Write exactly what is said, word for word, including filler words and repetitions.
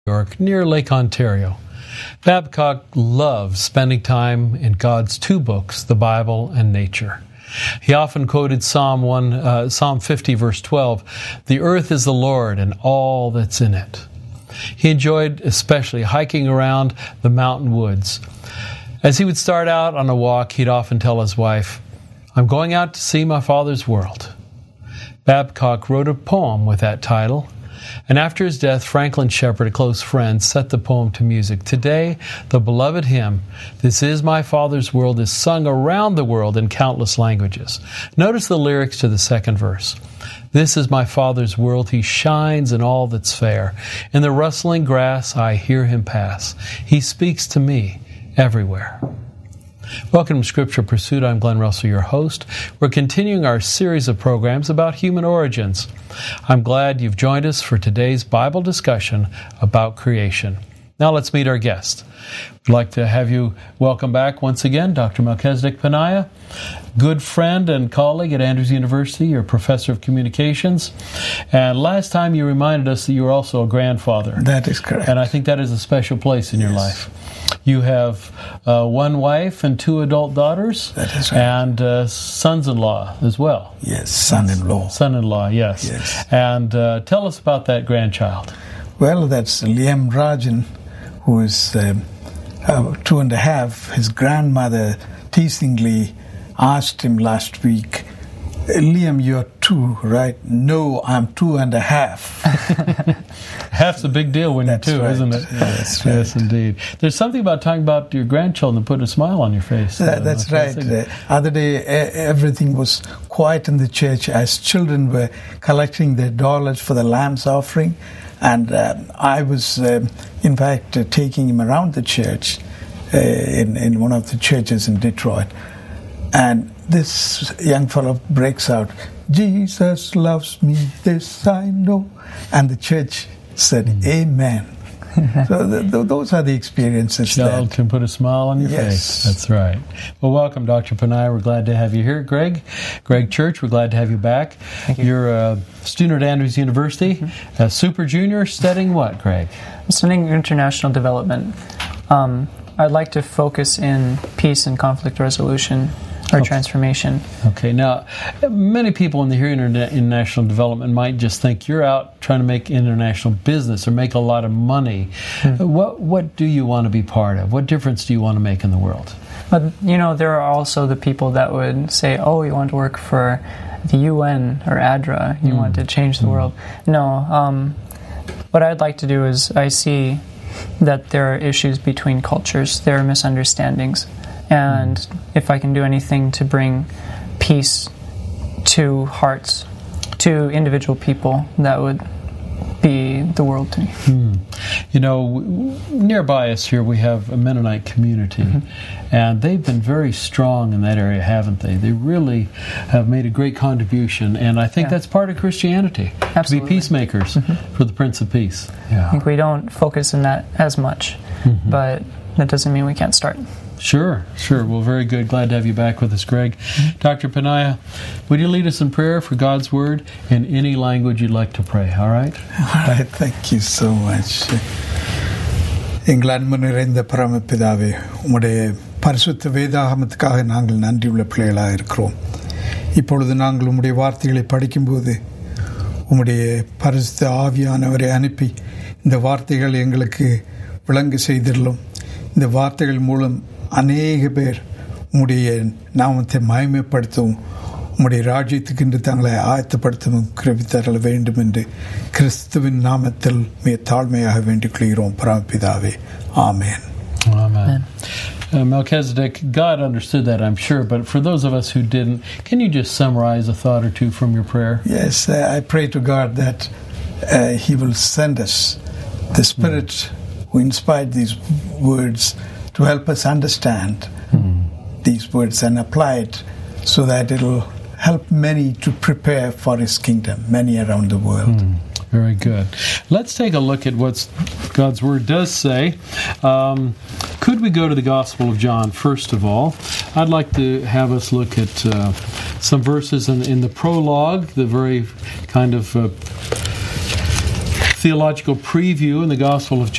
York, near Lake Ontario. Babcock loves spending time in God's two books, the Bible and nature. He often quoted Psalm one, uh, Psalm fifty, verse twelve, "The earth is the Lord and all that's in it." He enjoyed especially hiking around the mountain woods. As he would start out on a walk, he'd often tell his wife, "I'm going out to see my Father's world." Babcock wrote a poem with that title, and after his death, Franklin Shepard, a close friend, set the poem to music. Today, the beloved hymn, "This is my Father's world," is sung around the world in countless languages. Notice the lyrics to the second verse. "This is my Father's world, He shines in all that's fair. In the rustling grass I hear Him pass. He speaks to me everywhere." Welcome to Scripture Pursuit. I'm Glenn Russell, your host. We're continuing our series of programs about human origins. I'm glad you've joined us for today's Bible discussion about creation. Now let's meet our guest. We'd like to have you welcome back once again Doctor Melchizedek Paniah, good friend and colleague at Andrews University. You're a professor of communications. And last time you reminded us that you were also a grandfather. That is correct. And I think that is a special place in your yes. life. You have uh, one wife and two adult daughters. That is right. And uh, sons-in-law as well. Yes, son-in-law. Son-in-law, yes. Yes. And uh, tell us about that grandchild. Well, that's Liam Rajan, who is um, uh, two and a half. His grandmother teasingly asked him last week, "Liam, you're two, right?" "No, I'm two and a half." Half's a big deal when That's you're two, right. isn't it? Yes, right. Yes, indeed. There's something about talking about your grandchildren and putting a smile on your face. That, uh, that's okay, right. so- The other day, e- everything was quiet in the church as children were collecting their dollars for the lamb's offering. And uh, I was, uh, in fact, uh, taking him around the church uh, in, in one of the churches in Detroit. And this young fellow breaks out, "Jesus loves me, this I know." And the church said, mm. "Amen." So th- th- those are the experiences. Child that can put a smile on your yes. face. That's right. Well, welcome, Doctor Paniah. We're glad to have you here. Greg, Greg Church, we're glad to have you back. Thank you. You're a student at Andrews University, mm-hmm. a super junior, studying what, Greg? I'm studying international development. Um, I'd like to focus in peace and conflict resolution or okay. transformation. Okay. Now, many people in the hearing of international development might just think you're out trying to make international business or make a lot of money. Mm-hmm. What What do you want to be part of? What difference do you want to make in the world? But, you know, there are also the people that would say, "Oh, you want to work for the U N or A D R A, you mm. want to change the mm. world." No. Um, what I'd like to do is I see that there are issues between cultures. There are misunderstandings. And mm. if I can do anything to bring peace to hearts, to individual people, that would be the world to me. Hmm. You know, w- nearby us here we have a Mennonite community, mm-hmm. and they've been very strong in that area, haven't they? They really have made a great contribution, and I think yeah. that's part of Christianity, Absolutely. to be peacemakers mm-hmm. for the Prince of Peace. Yeah. I think we don't focus on that as much, mm-hmm. but that doesn't mean we can't start. Sure, sure. Well, very good. Glad to have you back with us, Greg. Mm-hmm. Doctor Paniah, would you lead us in prayer for God's Word in any language you'd like to pray, all right? All right, thank you so much. எங்கள் அன்பு நிறைந்த பரமபிதாவே, உம்முடைய பரிசுத்த வேதாகமத்துக்காக நாங்கள் நன்றியுள்ள பிள்ளைகளாக இருக்கிறோம். இப்பொழுது நாங்கள் உம்முடைய வார்த்தைகளை படிக்கும்போது உம்முடைய பரிசுத்த ஆவியானவரை அனுப்பி இந்த வார்த்தைகள் எங்களுக்கு விளங்க செய்திடலும். இந்த வார்த்தைகள் மூலம் அநேக பேர் உம்முடைய நாமத்தை மகிமைப்படுத்தவும் உம்முடைய ராஜ்யத்துக்கு என்று தங்களை ஆயத்தப்படுத்தவும் கிருபித்தரல வேண்டும் என்று கிறிஸ்துவின் நாமத்தில் மிக தாழ்மையாக வேண்டிக் கொள்கிறோம் பரமபிதாவே. ஆமென். Amen. Uh, Melchizedek, God understood that, I'm sure, but for those of us who didn't, can you just summarize a thought or two from your prayer? Yes, uh, I pray to God that uh, He will send us the Spirit mm. who inspired these words to help us understand mm. these words and apply it so that it will help many to prepare for His kingdom, many around the world. Mm. Very good. Let's take a look at what God's Word does say. Um, could we go to the Gospel of John, first of all? I'd like to have us look at uh, some verses in, in the prologue, the very kind of uh, theological preview in the Gospel of